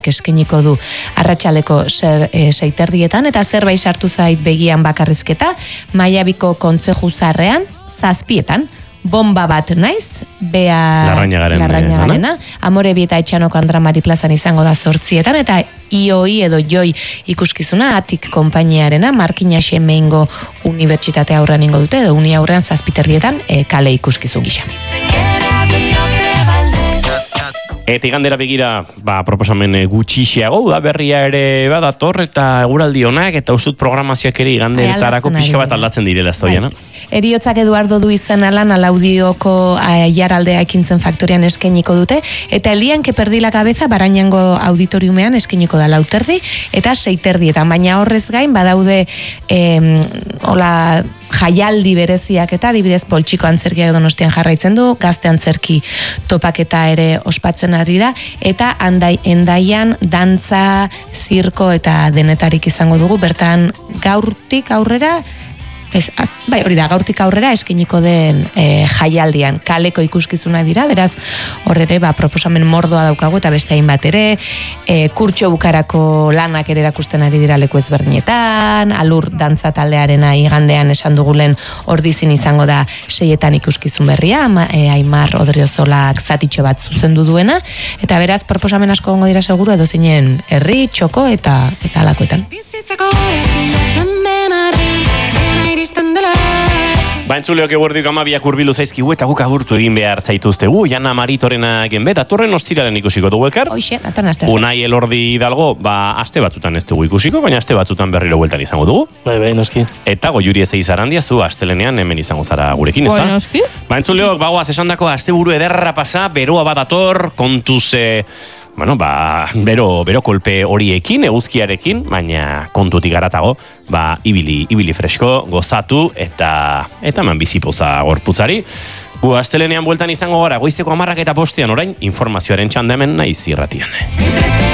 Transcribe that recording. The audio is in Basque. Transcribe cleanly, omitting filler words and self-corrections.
eskeniko du arratsaleko 6:00 eta zerbait sartu zait begian bakarrizketa, Maiabiko kontzeju zarrean 7:00 bomba bat naiz, Bea Larrañagarena, Amorebi eta Etxanoko Andramari plazan izango da 8:00 eta IOI edo JOI ikuskizuna Atik konpainiarena Markina Xemeingo Unibertsitatea aurrean ingo dute edo uni aurrean 7:00 kale ikuskizun gisa. Eta igandera begira, proposamen gutxixiago da berria ere badator eta eguraldi onak eta ustut programazioak ere igandeetarako pixka bat aldatzen direla ez doia, no? Eriotzak Eduardo du izan alan Alaudioko jaraldea ekintzen faktorian eskeniko dute eta Elian que perdi la cabeza Barañango auditoriumean eskeniko da 4:30 eta 6:30, baina horrez gain badaude jaialdi bereziak eta adibidez Poltsiko antzerkiak Donostian jarraitzen du, Gazte antzerki topaketa ere ospatzen ari da eta Hendaian dantza, zirko eta denetarik izango dugu, bertan gaurtik aurrera gaurtik aurrera eskeniko den jaialdian kaleko ikuskizuna dira, beraz horre proposamen mordoa daukagu eta beste hainbat ere, kurtso bukarako lanak ere erakusten ari dira leku ezberdinetan, Alur dantza taldearena igandean esan dugulen ordizin izango da 6:00 ikuskizun berria, Aimar Odriozolak zatitxo bat zuzendu duena, eta beraz proposamen asko gongo dira seguru edo zeinen herri, txoko eta alakoetan. Entzuleok eguerdik 12 hurbildu zaizkigu eta guk agurtu egin behar zaituztegu, Jana Maritorena genbet, atorren ostiraren ikusiko dugu elkar. Unai Elordi Hidalgo, aste batzutan ez dugu ikusiko, baina aste batzutan berriro bueltan izango dugu. Bai, noski. Eta Goiuri Ezeiz Arandia, zu astelenean hemen izango zara gurekin, ez da? Bai, noski. Entzuleok, bagoaz esandako asteburu ederra pasa, beroa badator, kontuz... bero kolpe horiekin, eguzkiarekin, baina kontutik garatago, ibili fresko, gozatu eta eman bizipoza gorputzari. Gu astelenean bueltan izango gara, goizeko 10:00 orain informazioaren txanda hemen naiz irratian.